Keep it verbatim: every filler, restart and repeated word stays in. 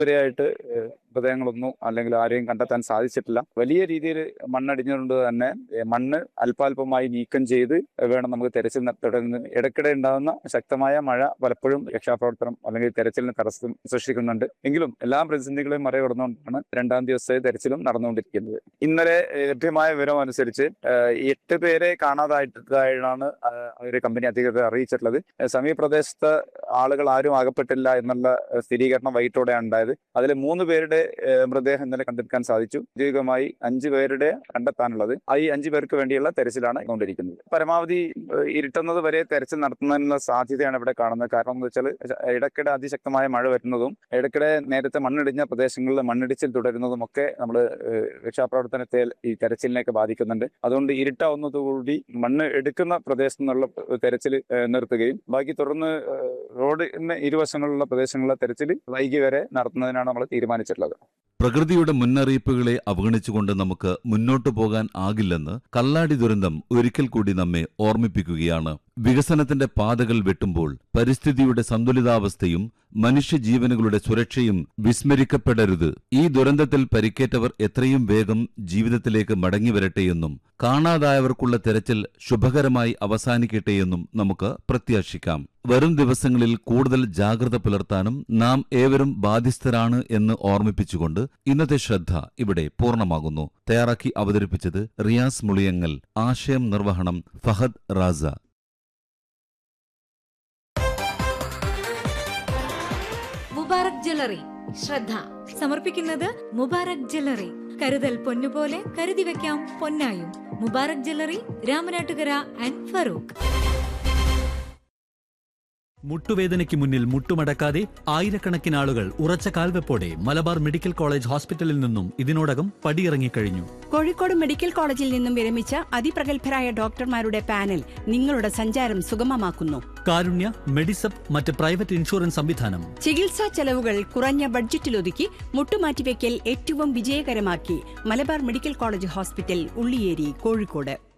ഇതുവരെയായിട്ട് മൃതദേഹങ്ങളൊന്നും അല്ലെങ്കിൽ ആരെയും കണ്ടെത്താൻ സാധിച്ചിട്ടില്ല. വലിയ രീതിയിൽ മണ്ണടിഞ്ഞുകൊണ്ട് തന്നെ മണ്ണ് അല്പാൽപമായി നീക്കം ചെയ്ത് വേണം നമുക്ക് തെരച്ചിൽ തുടങ്ങുന്നത്. ഇടയ്ക്കിടെ ഉണ്ടാകുന്ന ശക്തമായ മഴ പലപ്പോഴും രക്ഷാപ്രവർത്തനം അല്ലെങ്കിൽ തെരച്ചിലിന് തടസ്സം സൃഷ്ടിക്കുന്നുണ്ട്. എങ്കിലും എല്ലാ പ്രതിസന്ധികളെയും മറികടന്നുകൊണ്ടാണ് രണ്ടാം ദിവസത്തെ തെരച്ചിലും നടന്നുകൊണ്ടിരിക്കുന്നത്. ഇന്നലെ ലഭ്യമായ വിവരം അനുസരിച്ച് എട്ട് പേരെ കാണാതായിട്ടാണ് ഒരു കമ്പനി അധികൃതർ അറിയിച്ചിട്ടുള്ളത്. സമീപ പ്രദേശത്ത് ആളുകൾ ആരും അകപ്പെട്ടില്ല എന്നുള്ള സ്ഥിരീകരണം വൈകിട്ടോടെയാണ് ഉണ്ടായത്. അതിൽ മൂന്ന് പേരുടെ മൃതദേഹം ഇന്നലെ കണ്ടെടുക്കാൻ സാധിച്ചു. ഔദ്യോഗികമായി അഞ്ചു പേരുടെ കണ്ടെത്താനുള്ളത്. ഈ അഞ്ചു പേർക്ക് വേണ്ടിയുള്ള തെരച്ചിലാണ് കൊണ്ടിരിക്കുന്നത്. പരമാവധി ഇരുട്ടുന്നത് വരെ തെരച്ചിൽ നടത്തുന്നതിനുള്ള സാധ്യതയാണ് ഇവിടെ കാണുന്നത്. കാരണം എന്ന് വെച്ചാൽ ഇടയ്ക്കിടെ അതിശക്തമായ മഴ വരുന്നതും ഇടയ്ക്കിടെ നേരത്തെ മണ്ണിടിഞ്ഞ പ്രദേശങ്ങളിൽ മണ്ണിടിച്ചിൽ തുടരുന്നതും ഒക്കെ നമ്മൾ രക്ഷാപ്രവർത്തനത്തെ ഈ തെരച്ചിലിനെയൊക്കെ ബാധിക്കുന്നുണ്ട്. അതുകൊണ്ട് ഇരുട്ടാവുന്നതോടുകൂടി മണ്ണ് എടുക്കുന്ന പ്രദേശത്തു നിന്നുള്ള തെരച്ചിൽ നിർത്തുകയും ബാക്കി തുടർന്ന് റോഡിന് ഇരുവശങ്ങളുള്ള പ്രദേശങ്ങളിലെ തെരച്ചിൽ വൈകി വരെ നടത്തുന്നതിനാണ് നമ്മൾ തീരുമാനിച്ചിട്ടുള്ളത്. പ്രകൃതിയുടെ മുന്നറിയിപ്പുകളെ അവഗണിച്ചുകൊണ്ട് നമുക്ക് മുന്നോട്ടു പോകാൻ ആകില്ലെന്ന് കല്ലാടി ദുരന്തം ഒരിക്കൽ കൂടി നമ്മെ ഓർമ്മിപ്പിക്കുകയാണ്. വികസനത്തിന്റെ പാതകൾ വെട്ടുമ്പോൾ പരിസ്ഥിതിയുടെ സന്തുലിതാവസ്ഥയും മനുഷ്യജീവനുകളുടെ സുരക്ഷയും വിസ്മരിക്കപ്പെടരുത്. ഈ ദുരന്തത്തിൽ പരിക്കേറ്റവർ എത്രയും വേഗം ജീവിതത്തിലേക്ക് മടങ്ങിവരട്ടെയെന്നും കാണാതായവർക്കുള്ള തെരച്ചിൽ ശുഭകരമായി അവസാനിക്കട്ടെയെന്നും നമുക്ക് പ്രത്യാശിക്കാം. വരും ദിവസങ്ങളിൽ കൂടുതൽ ജാഗ്രത പുലർത്താനും നാം ഏവരും ബാധ്യസ്ഥരാണ് എന്ന് ഓർമ്മിപ്പിച്ചുകൊണ്ട് ഇന്നത്തെ ശ്രദ്ധ ഇവിടെ പൂർണ്ണമാകുന്നു. തയ്യാറാക്കി അവതരിപ്പിച്ചത് റിയാസ് മുളിയങ്ങൽ. ആശയം നിർവഹണം ഫഹദ് റാസ. മുബാറക് ജ്വല്ലറി ശ്രദ്ധ സമർപ്പിക്കുന്നത് മുബാറക് ജ്വല്ലറി. കരുതൽ പൊന്നുപോലെ കരുതി വെക്കാം പൊന്നായും. Mubarak jewellery, Ramanattukara and Farooq. മുട്ടുവേദനയ്ക്ക് മുന്നിൽ മുട്ടുമടക്കാതെ ആയിരക്കണക്കിന് ആളുകൾ ഉറച്ച കാൽവെപ്പോടെ മലബാർ മെഡിക്കൽ കോളേജ് ഹോസ്പിറ്റലിൽ നിന്നും ഇതിനോടകം പടിയിറങ്ങിക്കഴിഞ്ഞു. കോഴിക്കോട് മെഡിക്കൽ കോളേജിൽ നിന്നും വിരമിച്ച അതിപ്രഗത്ഭരായ ഡോക്ടർമാരുടെ പാനൽ നിങ്ങളുടെ സഞ്ചാരം സുഗമമാക്കുന്നു. കാരുണ്യ, മെഡിസപ്പ്, മറ്റ് പ്രൈവറ്റ് ഇൻഷുറൻസ് സംവിധാനം. ചികിത്സാ ചെലവുകൾ കുറഞ്ഞ ബഡ്ജറ്റിലൊതുക്കി മുട്ടുമാറ്റിവെക്കൽ ഏറ്റവും വിജയകരമാക്കി Malabar medical college hospital, Ulliyeri, Kozhikode.